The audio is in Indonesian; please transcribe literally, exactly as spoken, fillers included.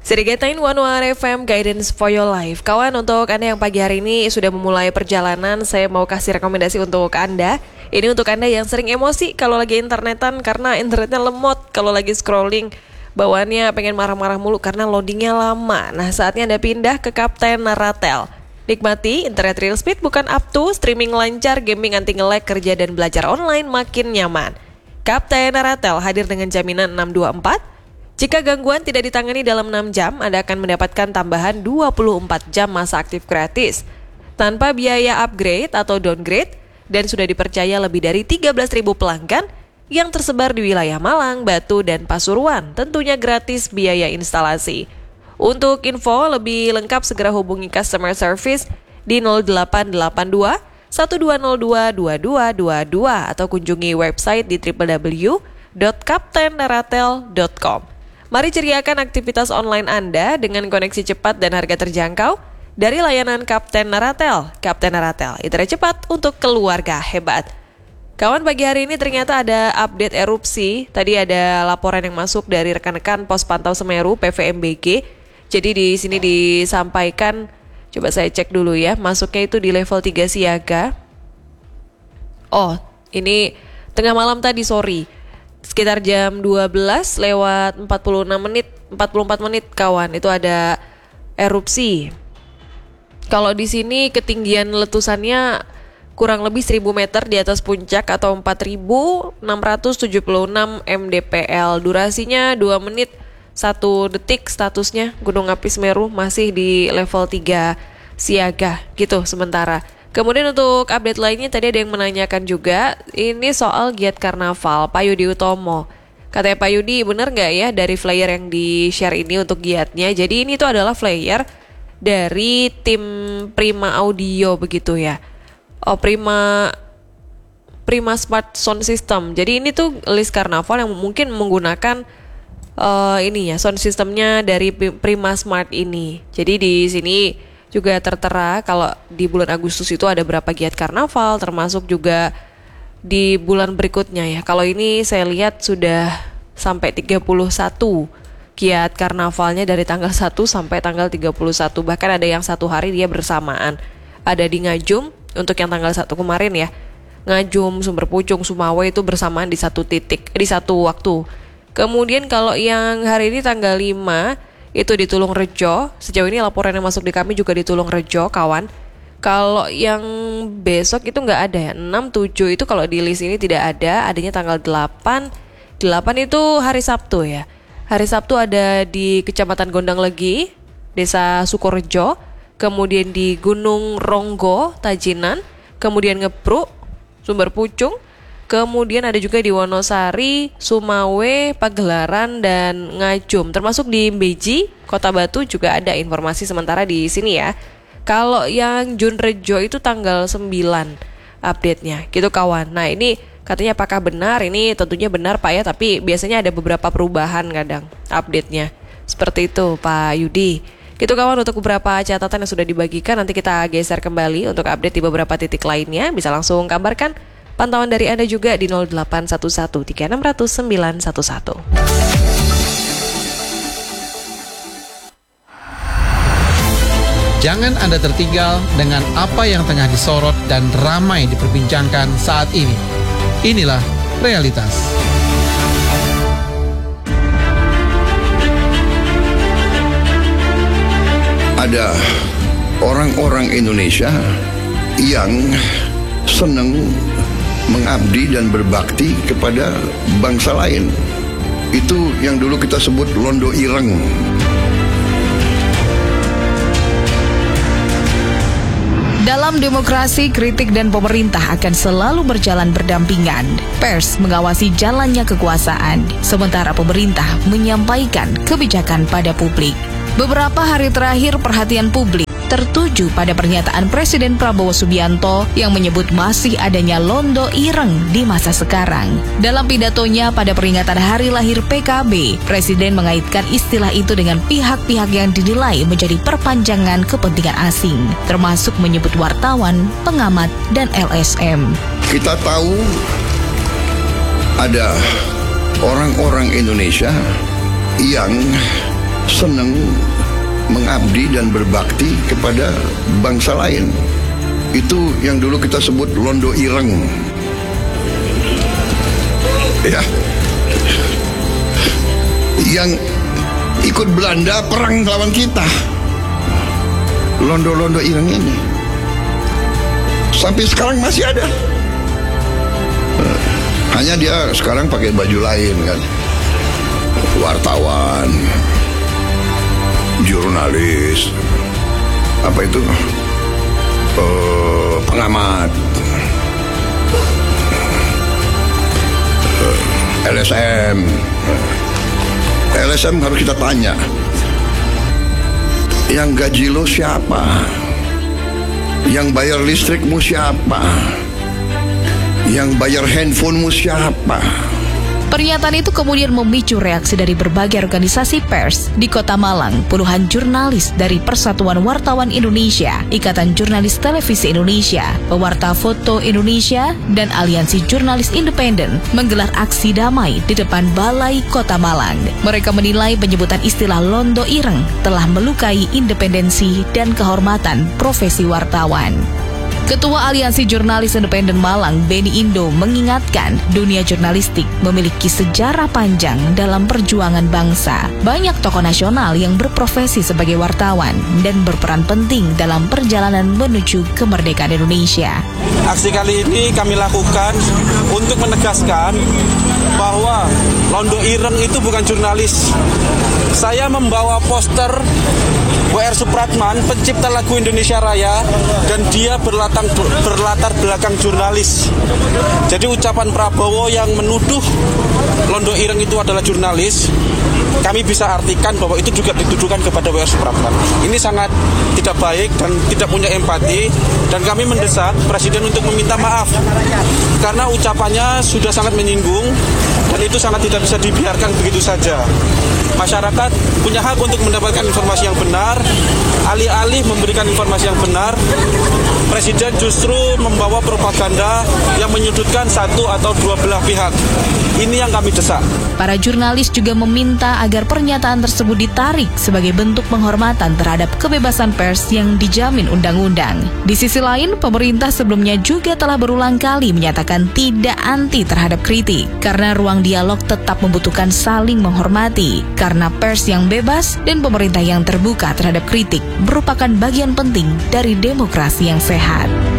Sedikitain One One F M Guidance for Your Life. Kawan, untuk Anda yang pagi hari ini sudah memulai perjalanan, saya mau kasih rekomendasi untuk Anda. Ini untuk Anda yang sering emosi kalau lagi internetan karena internetnya lemot, kalau lagi scrolling bawaannya pengen marah-marah mulu karena loadingnya lama. Nah, saatnya Anda pindah ke Kapten Naratel. Nikmati internet real speed bukan up to, streaming lancar, gaming anti nge-lag, kerja dan belajar online makin nyaman. Kapten Naratel hadir dengan jaminan enam dua empat. Jika gangguan tidak ditangani dalam enam jam, Anda akan mendapatkan tambahan dua puluh empat jam masa aktif gratis tanpa biaya upgrade atau downgrade, dan sudah dipercaya lebih dari tiga belas ribu pelanggan yang tersebar di wilayah Malang, Batu, dan Pasuruan. Tentunya gratis biaya instalasi. Untuk info lebih lengkap segera hubungi customer service di nol delapan delapan dua satu dua nol dua dua dua dua dua atau kunjungi website di w w w dot kapten naratel dot com. Mari ceriakan aktivitas online Anda dengan koneksi cepat dan harga terjangkau dari layanan Kapten Naratel. Kapten Naratel, internet cepat untuk keluarga hebat. Kawan, pagi hari ini ternyata ada update erupsi. Tadi ada laporan yang masuk dari rekan-rekan Pos Pantau Semeru P V M B G. Jadi di sini disampaikan, coba saya cek dulu ya, masuknya itu di level tiga siaga. Oh, ini tengah malam tadi, sorry. Sekitar jam dua belas lewat empat puluh enam menit, empat puluh empat menit kawan, itu ada erupsi. Kalau di sini ketinggian letusannya kurang lebih seribu meter di atas puncak atau empat ribu enam ratus tujuh puluh enam mdpl. Durasinya dua menit satu detik, statusnya Gunung Api Semeru masih di level tiga siaga gitu sementara. Kemudian untuk update lainnya tadi ada yang menanyakan juga, ini soal giat karnaval Pak Yudi Utomo. Katanya Pak Yudi, bener gak ya dari flyer yang di-share ini untuk giatnya? Jadi ini tuh adalah flyer dari tim Prima Audio begitu ya. Oh, Prima Prima Smart Sound System. Jadi ini tuh list karnaval yang mungkin menggunakan uh, ini ya, sound systemnya dari Prima Smart ini. Jadi di sini juga tertera kalau di bulan Agustus itu ada berapa giat karnaval, termasuk juga di bulan berikutnya ya. Kalau ini saya lihat sudah sampai tiga puluh satu giat karnavalnya dari tanggal satu sampai tanggal tiga puluh satu. Bahkan ada yang satu hari dia bersamaan. Ada di Ngajum untuk yang tanggal satu kemarin ya. Ngajum, Sumber Pucung, Sumawe itu bersamaan di satu titik, di satu waktu. Kemudian kalau yang hari ini tanggal lima itu di Tulung Rejo. Sejauh ini laporan yang masuk di kami juga di Tulung Rejo, kawan. Kalau yang besok itu nggak ada ya, enam, tujuh itu kalau di list ini tidak ada. Adanya tanggal delapan. delapan itu hari Sabtu ya. Hari Sabtu ada di Kecamatan Gondang Legi, Desa Sukorejo. Kemudian di Gunung Ronggo, Tajinan. Kemudian Ngepruk, Sumber Pucung. Kemudian ada juga di Wonosari, Sumawe, Pagelaran, dan Ngajum. Termasuk di Beji, Kota Batu juga ada informasi sementara di sini ya. Kalau yang Junrejo itu tanggal sembilan update-nya, gitu kawan. Nah ini katanya apakah benar? Ini tentunya benar Pak ya, tapi biasanya ada beberapa perubahan kadang update-nya. Seperti itu Pak Yudi. Gitu kawan, untuk beberapa catatan yang sudah dibagikan, nanti kita geser kembali untuk update di beberapa titik lainnya. Bisa langsung kabarkan pantauan dari Anda juga di nol delapan satu satu tiga enam nol nol sembilan satu satu. Jangan Anda tertinggal dengan apa yang tengah disorot dan ramai diperbincangkan saat ini. Inilah realitas. Ada orang-orang Indonesia yang senang mengabdi dan berbakti kepada bangsa lain. Itu yang dulu kita sebut londo ireng. Dalam demokrasi, kritik dan pemerintah akan selalu berjalan berdampingan. Pers mengawasi jalannya kekuasaan, sementara pemerintah menyampaikan kebijakan pada publik. Beberapa hari terakhir perhatian publik tertuju pada pernyataan Presiden Prabowo Subianto yang menyebut masih adanya londo ireng di masa sekarang. Dalam pidatonya pada peringatan hari lahir P K B, Presiden mengaitkan istilah itu dengan pihak-pihak yang dinilai menjadi perpanjangan kepentingan asing, termasuk menyebut wartawan, pengamat, dan L S M. Kita tahu ada orang-orang Indonesia yang senang mengabdi dan berbakti kepada bangsa lain. Itu yang dulu kita sebut londo ireng. Ya. Yang ikut Belanda perang lawan kita. Londo-londo ireng ini sampai sekarang masih ada. Hanya dia sekarang pakai baju lain kan. Wartawan, jurnalis, apa itu, uh, pengamat, uh, L S M. L S M harus kita tanya, yang gaji lo siapa? Yang bayar listrikmu siapa? Yang bayar handphonemu siapa? Pernyataan itu kemudian memicu reaksi dari berbagai organisasi pers. Di Kota Malang, puluhan jurnalis dari Persatuan Wartawan Indonesia, Ikatan Jurnalis Televisi Indonesia, Pewarta Foto Indonesia, dan Aliansi Jurnalis Independen menggelar aksi damai di depan Balai Kota Malang. Mereka menilai penyebutan istilah londo ireng telah melukai independensi dan kehormatan profesi wartawan. Ketua Aliansi Jurnalis Independen Malang, Beni Indo, mengingatkan dunia jurnalistik memiliki sejarah panjang dalam perjuangan bangsa. Banyak tokoh nasional yang berprofesi sebagai wartawan dan berperan penting dalam perjalanan menuju kemerdekaan Indonesia. Aksi kali ini kami lakukan untuk menegaskan bahwa londo ireng itu bukan jurnalis. Saya membawa poster W R Supratman, pencipta lagu Indonesia Raya, dan dia berlatar, berlatar belakang jurnalis. Jadi ucapan Prabowo yang menuduh londo ireng itu adalah jurnalis, kami bisa artikan bahwa itu juga dituduhkan kepada W R Supratman. Ini sangat tidak baik dan tidak punya empati, dan kami mendesak Presiden untuk meminta maaf karena ucapannya sudah sangat menyinggung dan itu sangat tidak bisa dibiarkan begitu saja. Masyarakat punya hak untuk mendapatkan informasi yang benar. Alih-alih memberikan informasi yang benar, Presiden justru membawa propaganda yang menyudutkan satu atau dua belah pihak. Ini yang kami desak. Para jurnalis juga meminta agar pernyataan tersebut ditarik sebagai bentuk penghormatan terhadap kebebasan pers yang dijamin undang-undang. Di sisi lain, pemerintah sebelumnya juga telah berulang kali menyatakan tidak anti terhadap kritik, karena ruang dialog tetap membutuhkan saling menghormati, karena pers yang bebas dan pemerintah yang terbuka terhadap kritik merupakan bagian penting dari demokrasi yang sehat.